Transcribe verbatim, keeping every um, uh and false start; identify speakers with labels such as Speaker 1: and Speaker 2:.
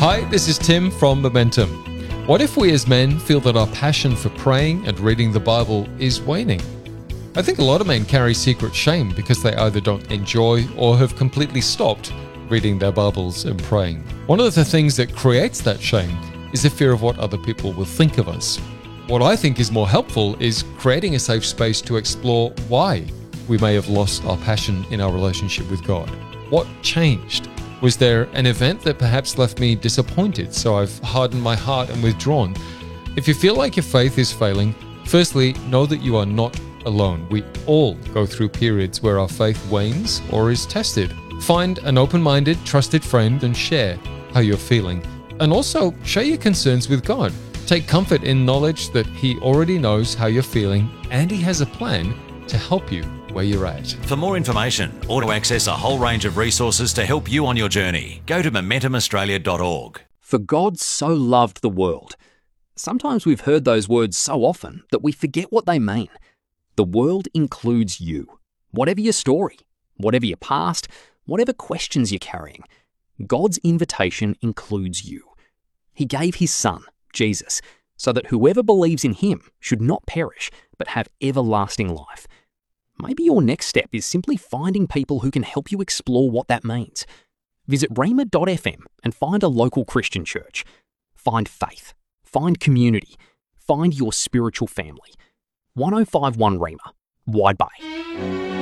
Speaker 1: Hi, this is Tim from Momentum. What if we as men feel that our passion for praying and reading the Bible is waning? I think a lot of men carry secret shame because they either don't enjoy or have completely stopped reading their Bibles and praying. One of the things that creates that shame is the fear of what other people will think of us. What I think is more helpful is creating a safe space to explore why we may have lost our passion in our relationship with God. What changed? Was there an event that perhaps left me disappointed, so I've hardened my heart and withdrawn? If you feel like your faith is failing, firstly, know that you are not alone. We all go through periods where our faith wanes or is tested. Find an open-minded, trusted friend and share how you're feeling. And also, share your concerns with God. Take comfort in knowledge that He already knows how you're feeling and He has a plan to help you where you're at.
Speaker 2: For more information or to access a whole range of resources to help you on your journey, go to momentum australia dot org.
Speaker 3: For God so loved the world. Sometimes we've heard those words so often that we forget what they mean. The world includes you. Whatever your story, whatever your past, whatever questions you're carrying, God's invitation includes you. He gave His Son, Jesus, so that whoever believes in Him should not perish, but have everlasting life. Maybe your next step is simply finding people who can help you explore what that means. Visit rhema dot f m and find a local Christian church. Find faith. Find community. Find your spiritual family. ten fifty-one Rhema, Wide Bay.